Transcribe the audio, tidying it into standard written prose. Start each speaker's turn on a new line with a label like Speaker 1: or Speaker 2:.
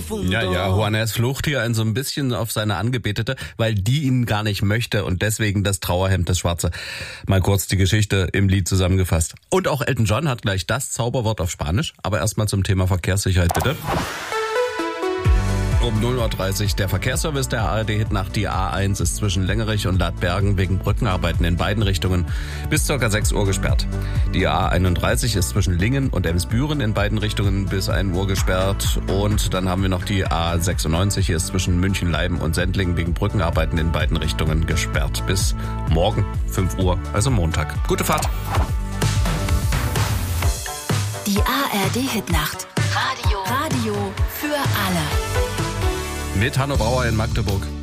Speaker 1: profundo.
Speaker 2: Ja, Juanes flucht hier ein so ein bisschen auf seine Angebetete, weil die ihn gar nicht möchte und deswegen das Trauerhemd, das Schwarze. Mal kurz die Geschichte im Lied zusammengefasst. Und auch Elton John hat gleich das Zauberwort auf Spanisch, aber erstmal zum Thema Verkehrssicherheit bitte. Um 0:30 Uhr der Verkehrsservice der ARD-Hitnacht. Die A1 ist zwischen Längerich und Ladbergen wegen Brückenarbeiten in beiden Richtungen bis ca. 6 Uhr gesperrt. Die A31 ist zwischen Lingen und Emsbüren in beiden Richtungen bis 1 Uhr gesperrt. Und dann haben wir noch die A96, hier ist zwischen München-Leiben und Sendling wegen Brückenarbeiten in beiden Richtungen gesperrt bis morgen 5 Uhr, also Montag. Gute Fahrt!
Speaker 3: Die ARD-Hitnacht. Radio für alle.
Speaker 2: Mit Hanno Bauer in Magdeburg.